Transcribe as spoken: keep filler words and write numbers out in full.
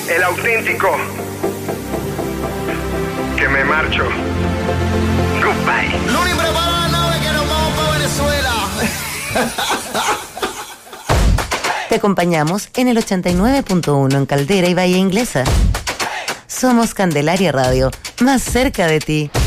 el auténtico, que me marcho. Goodbye. Luni, prepara la nave que nos vamos para Venezuela. Te acompañamos en el ochenta y nueve punto uno en Caldera y Bahía Inglesa. Somos Candelaria Radio, más cerca de ti.